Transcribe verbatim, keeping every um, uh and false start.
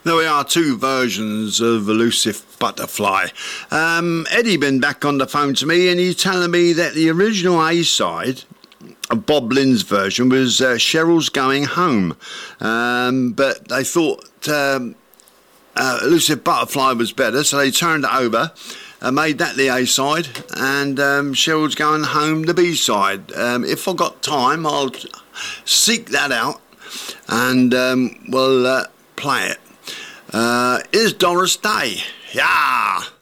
There we are, two versions of Elusive Butterfly. Um, Eddie been back on the phone to me and he's telling me that the original A-side of Bob Lynn's version was uh, Cheryl's Going Home. Um, but they thought um, uh, Elusive Butterfly was better, so they turned it over and made that the A-side, and um, Cheryl's Going Home the B-side. Um, if I've got time, I'll seek that out and um, we'll uh, play it. Uh, is Doris Day. Yeah.